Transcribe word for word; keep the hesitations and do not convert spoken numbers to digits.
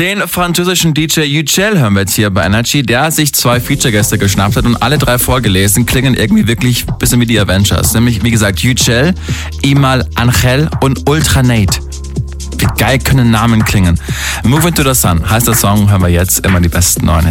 Den französischen D J Yücel hören wir jetzt hier bei Energy, der sich zwei Feature-Gäste geschnappt hat und alle drei vorgelesen, klingen irgendwie wirklich ein bisschen wie die Avengers. Nämlich, wie gesagt, Yücel, Imal Angel und Ultra Nate. Wie geil können Namen klingen. Move Into the Sun heißt der Song, hören wir jetzt immer die besten neuen Hits.